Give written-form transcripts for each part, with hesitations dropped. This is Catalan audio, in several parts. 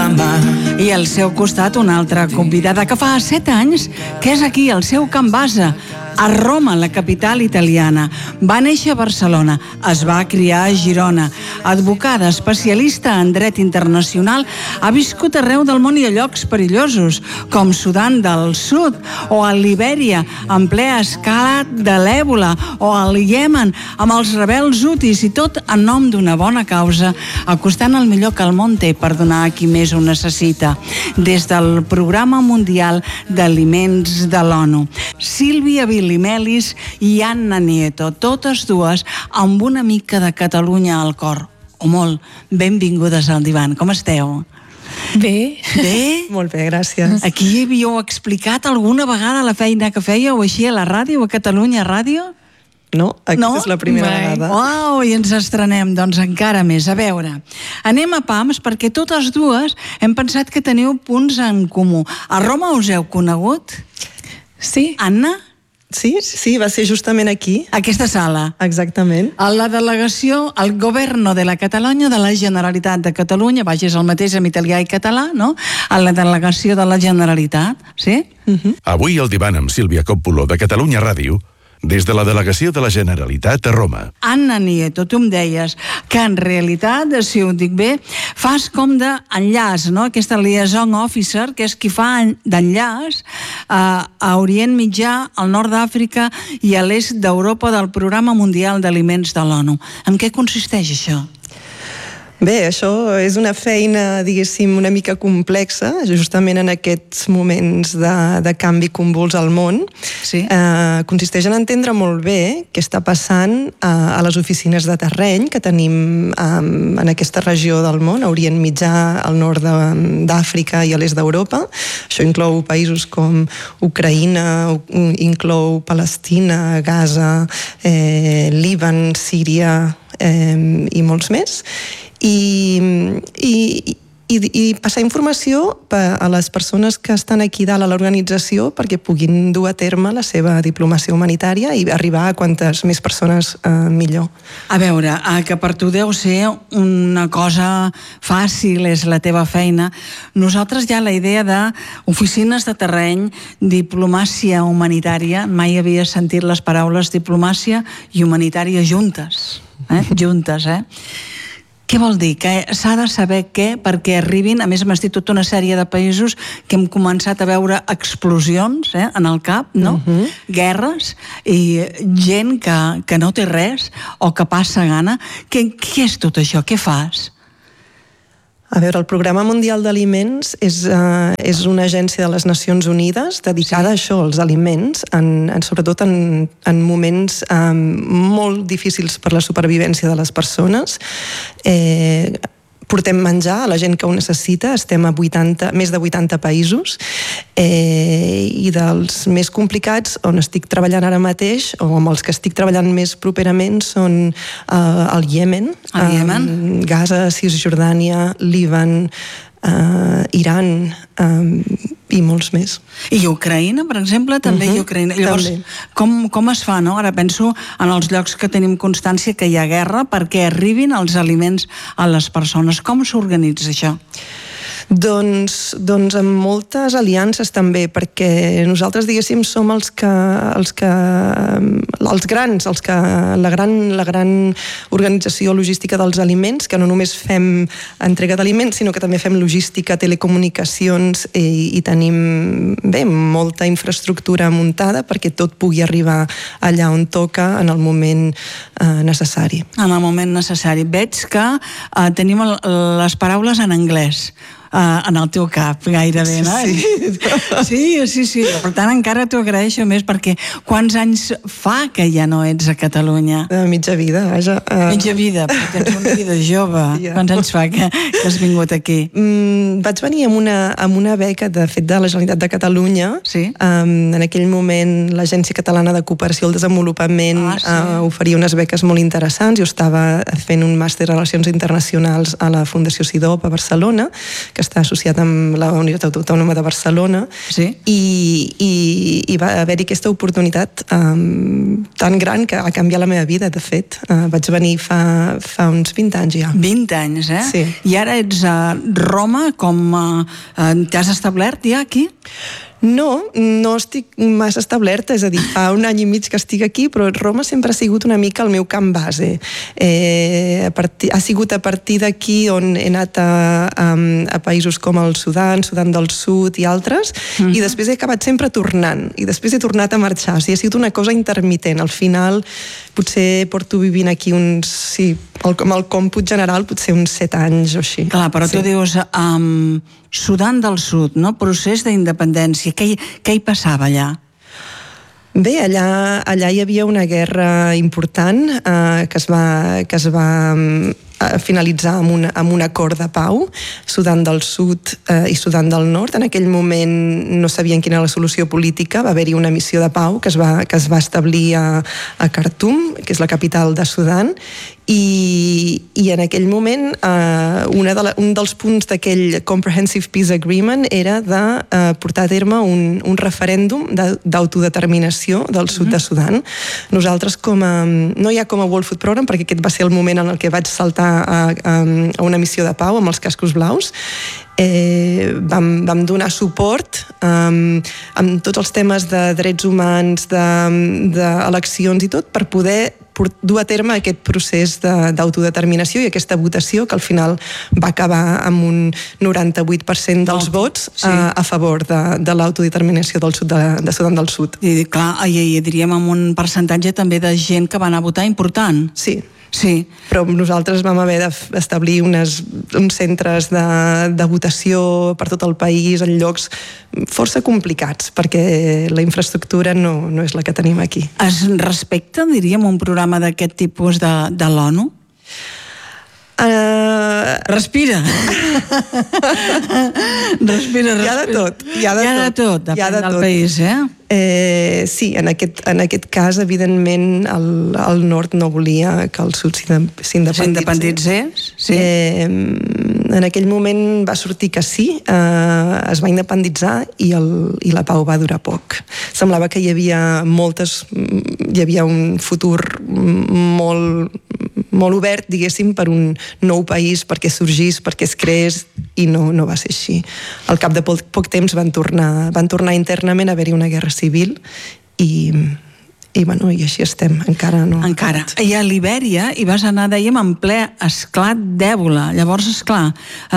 cama. I al seu costat una altra convidada que fa 7 anys que és aquí, al seu Can Basa, a Roma, la capital italiana. Va néixer a Barcelona, es va criar a Girona. Advocada, especialista en dret internacional, ha viscut arreu del món i a llocs perillosos, com Sudan del Sud, o a Libèria, en ple esclat de l'èbola, o al Iemen, amb els rebels hutis, i tot en nom d'una bona causa, acostant el millor que el món té per donar a qui més ho necessita. Des del Programa Mundial d'Aliments de l'ONU. Sílvia Vilimelis i Anna Nieto, totes dues amb una mica de Catalunya al cor, o molt. Benvingudes al divan. Com esteu? Bé. Bé? Molt bé, gràcies. Aquí havíeu explicat alguna vegada la feina que fèieu així a la ràdio, a Catalunya Ràdio? No, aquesta és la primera vegada. Uau, i ens estrenem, doncs, encara més. A veure, anem a pams, perquè totes dues hem pensat que teniu punts en comú. A Roma us heu conegut? Sí. Anna? Sí, va ser justament aquí. Aquesta sala. Exactament. A la delegació, al Governo de la Catalunya de la Generalitat de Catalunya, vaja, és el mateix en italià i català, no? A la delegació de la Generalitat, sí? Avui el divan amb Sílvia Coppola de Catalunya Ràdio, des de la delegació de la Generalitat a Roma. Anna Nieto, tu em deies que en realitat, si ho dic bé, fas com d'enllaç, no? Aquesta liaison officer, que és qui fa d'enllaç a Orient Mitjà, al nord d'Àfrica i a l'est d'Europa del Programa Mundial d'Aliments de l'ONU. En què consisteix això? Bé, això és una feina, diguéssim, una mica complexa, justament en aquests moments de canvi convuls al món. Sí. Consisteix en entendre molt bé què està passant a les oficines de terreny que tenim en aquesta regió del món, a Orient Mitjà, al nord d'Àfrica i a l'est d'Europa. Això inclou països com Ucraïna, inclou Palestina, Gaza, Líban, Síria i molts més. I passar informació a les persones que estan aquí dalt a l'organització perquè puguin dur a terme la seva diplomàcia humanitària i arribar a quantes més persones millor. A veure, que per tu deu ser una cosa fàcil, és la teva feina. Nosaltres ja la idea d'oficines de terreny, diplomàcia humanitària, mai havia sentit les paraules diplomàcia i humanitària juntes. Juntes, Què vol dir? Que s'ha de saber què perquè arribin, a més m'has dit tota una sèrie de països que hem començat a veure explosions en el cap, no? Guerres i gent que no té res o que passa gana. Què és tot això? Què fas? A veure, el Programa Mundial d'Aliments és una agència de les Nacions Unides dedicada a això, als aliments, sobretot en moments molt difícils per la supervivència de les persones. Portem menjar a la gent que ho necessita, estem a més de 80 països i dels més complicats on estic treballant ara mateix o amb els que estic treballant més properament són el Iemen, Gaza, Cisjordània, Líban, Iran i molts més. I Ucraïna, per exemple, també i Ucraïna. Llavors, com es fa, no? Ara penso en els llocs que tenim constància que hi ha guerra perquè arribin els aliments a les persones. Com s'organitza això? Doncs amb moltes aliances també, perquè nosaltres, diguéssim, som els grans, la gran organització logística dels aliments, que no només fem entrega d'aliments, sinó que també fem logística, telecomunicacions i tenim molta infraestructura muntada perquè tot pugui arribar allà on toca en el moment necessari. En el moment necessari. Veig que tenim les paraules en anglès. En el teu cap, gairebé, no? Sí. Per tant, encara t'ho agraeixo més, perquè quants anys fa que ja no ets a Catalunya? Mitja vida, vaja. Mitja vida, perquè tens una vida jove. Quants anys fa que has vingut aquí? Vaig venir amb una beca, de fet, de la Generalitat de Catalunya. Sí. En aquell moment, l'Agència Catalana de Cooperació al Desenvolupament oferia unes beques molt interessants. Jo estava fent un màster de Relacions Internacionals a la Fundació CIDOB a Barcelona, que està associat amb la Universitat Autònoma de Barcelona, sí. I va haver-hi aquesta oportunitat tan gran que ha canviat la meva vida, de fet. Vaig venir fa uns 20 anys ja. 20 anys, eh? Sí. I ara ets a Roma, t'has establert ja aquí? No estic massa establerta, és a dir, fa un any i mig que estic aquí, però Roma sempre ha sigut una mica el meu camp base. Ha sigut a partir d'aquí on he anat a països com el Sudan del Sud i altres, i després he acabat sempre tornant, i després he tornat a marxar. O sigui, ha sigut una cosa intermitent. Al final, potser porto vivint aquí amb el còmput general, potser uns 7 anys o així. Clar, però tu dius Sudan del Sud, no? Procés d'independència. Què hi passava allà? Bé, allà hi havia una guerra important que es va finalitzar amb un acord de pau. Sudan del Sud i Sudan del Nord en aquell moment no sabien quina era la solució política. Va haver-hi una missió de pau que es va establir a Khartoum, que és la capital de Sudan, i en aquell moment un dels punts d'aquell Comprehensive Peace Agreement era de portar a terme un referèndum d'autodeterminació del sud de Sudan. Nosaltres no hi ha com a World Food Program, perquè aquest va ser el moment en el que vaig saltar a una missió de pau amb els cascos blaus. Vam donar suport amb tots els temes de drets humans, d'eleccions i tot, per poder dur a terme aquest procés d'autodeterminació i aquesta votació que al final va acabar amb un 98% dels vots a favor de l'autodeterminació del sud de Sudan del Sud. I clar, diríem amb un percentatge també de gent que va anar a votar important. Sí, però nosaltres vam haver d'establir uns centres de votació per tot el país en llocs força complicats, perquè la infraestructura no és la que tenim aquí. Es respecta, diríem, un programa d'aquest tipus de l'ONU? Respira. Respira. Hi ha de tot. Depèn del país, Sí, en aquest cas, evidentment, el nord no volia que el sud s'independitzés. Sí. En aquell moment va sortir que sí, es va independitzar i la pau va durar poc. Semblava que hi havia un futur molt obert, diguéssim, per un nou país, perquè sorgís, perquè es creés, i no va ser així. Al cap de poc temps van tornar internament a haver-hi una guerra civil i així estem, encara no. Encara. I a Libèria hi vas anar, dèiem, en ple esclat d'èbola. Llavors, esclar,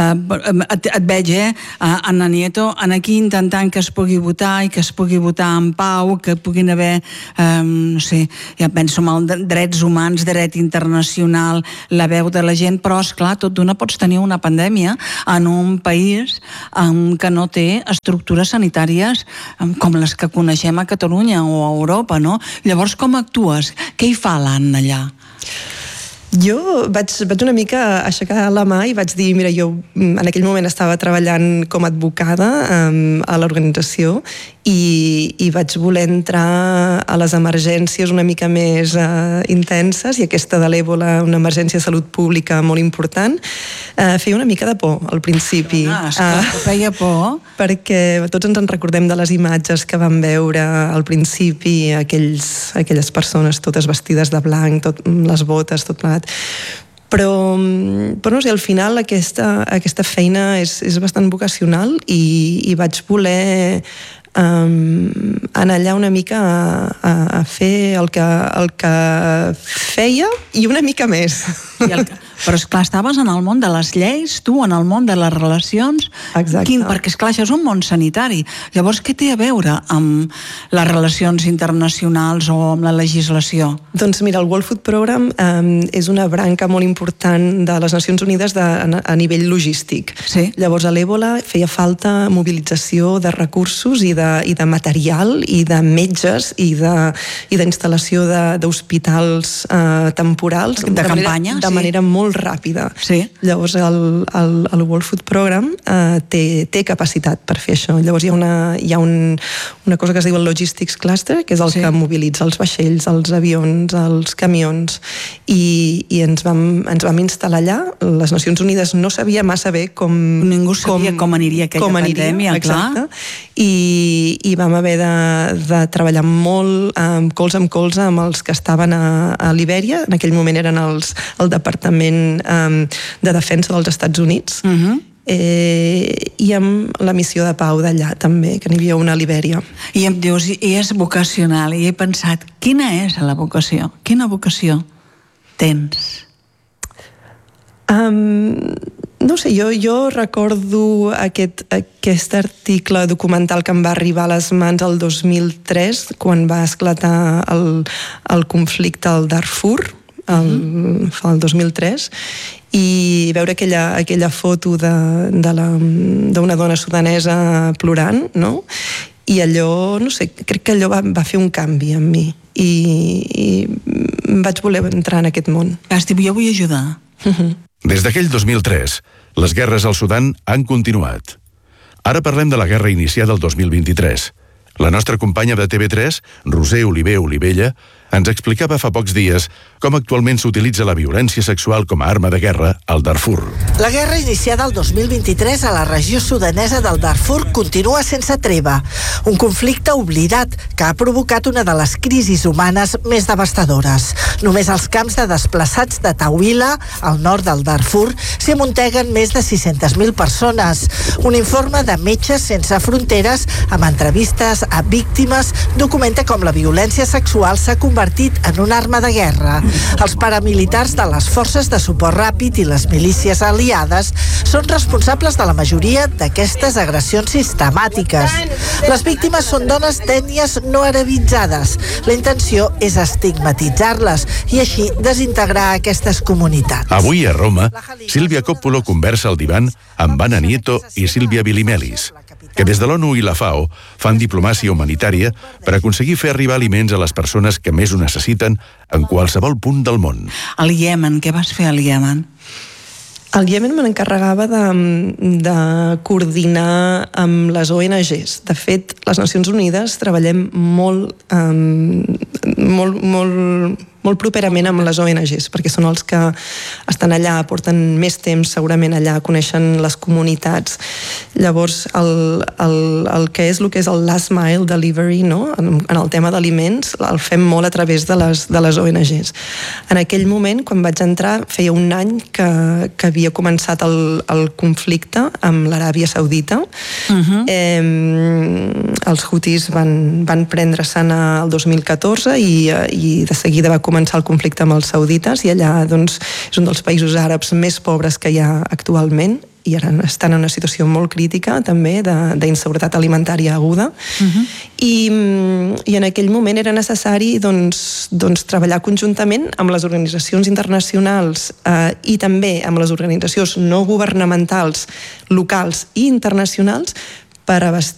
et veig, Anna Nieto, aquí intentant que es pugui votar i que es pugui votar en pau, que puguin haver, no sé, ja penso en drets humans, dret internacional, la veu de la gent, però, esclar, tot d'una pots tenir una pandèmia en un país que no té estructures sanitàries com les que coneixem a Catalunya o a Europa, no? Llavors, com actues? Què hi fa l'Anna allà? Jo vaig una mica aixecar la mà i vaig dir, mira, jo en aquell moment estava treballant com a advocada a l'organització i vaig voler entrar a les emergències una mica més intenses, i aquesta de l'èbola, una emergència de salut pública molt important, feia una mica de por al principi. Feia por? Perquè tots ens en recordem de les imatges que vam veure al principi, aquelles persones totes vestides de blanc, les botes, tot plegat. Però no sé, al final aquesta feina és bastant vocacional i vaig voler anar allà una mica a fer el que feia i una mica més. Però esclar, estaves en el món de les lleis, tu en el món de les relacions. Exacte. Perquè esclar, això és un món sanitari. Llavors, què té a veure amb les relacions internacionals o amb la legislació? Doncs mira, el World Food Program és una branca molt important de les Nacions Unides a nivell logístic. Sí. Llavors, a l'èbola feia falta mobilització de recursos i de material i de metges i d'instal·lació d'hospitals temporals. De campanya, de manera molt molt ràpida. Sí. Llavors el World Food Program té capacitat per fer això. Llavors hi ha una cosa que es diu el Logistics Cluster, que és el que mobilitza els vaixells, els avions, els camions, i ens vam instal·lar allà. Les Nacions Unides no sabia massa bé com... Ningú sabia com aniria aquella pandèmia, exacte, i vam haver de treballar molt colze amb colze amb els que estaven a Libèria. En aquell moment eren el Departament de Defensa dels Estats Units, i amb la missió de pau d'allà també, que n'hi havia una a Libèria. I em dius, i és vocacional, i he pensat, quina és la vocació? Quina vocació tens? No sé, jo recordo aquest article documental que em va arribar a les mans el 2003, quan va esclatar el conflicte al Darfur, fa el 2003, i veure aquella foto d'una dona sudanesa plorant, no? I allò, no sé, crec que allò va fer un canvi en mi, i vaig voler entrar en aquest món. Vas dir, jo vull ajudar. Des d'aquell 2003, les guerres al Sudan han continuat. Ara parlem de la guerra iniciada el 2023. La nostra companya de TV3, Roser Oliver Olivella, ens explicava fa pocs dies com actualment s'utilitza la violència sexual com a arma de guerra al Darfur. La guerra iniciada el 2023 a la regió sudanesa del Darfur continua sense treva. Un conflicte oblidat que ha provocat una de les crisis humanes més devastadores. Només als camps de desplaçats de Tawila, al nord del Darfur, s'hi amunteguen més de 600.000 persones. Un informe de Metges Sense Fronteres, amb entrevistes a víctimes, documenta com la violència sexual s'ha convertit en una arma de guerra. Els paramilitars de les forces de suport ràpid i les milícies aliades són responsables de la majoria d'aquestes agressions sistemàtiques. Les víctimes són dones d'ètnies no arabitzades. La intenció és estigmatitzar-les i així desintegrar aquestes comunitats. Avui a Roma, Silvia Coppolo conversa al divan amb Anna Nieto i Sílvia Bilimelis, que des de l'ONU i la FAO fan diplomàcia humanitària per aconseguir fer arribar aliments a les persones que més ho necessiten en qualsevol punt del món. Al Iemen, què vas fer al Iemen? Al Iemen me n'encarregava de coordinar amb les ONGs. De fet, les Nacions Unides treballem molt properament amb les ONGs, perquè són els que estan allà, porten més temps segurament allà, coneixen les comunitats. Llavors, el que és el last mile delivery, no? En el tema d'aliments, el fem molt a través de les ONGs. En aquell moment, quan vaig entrar, feia un any que havia començat el conflicte amb l'Aràbia Saudita. Els Houthis van prendre Sana el 2014 i de seguida va començar el conflicte amb els saudites, i allà doncs, és un dels països àrabs més pobres que hi ha actualment, i ara estan en una situació molt crítica també d'inseguretat alimentària aguda. I en aquell moment era necessari doncs, treballar conjuntament amb les organitzacions internacionals i també amb les organitzacions no governamentals locals i internacionals per abastir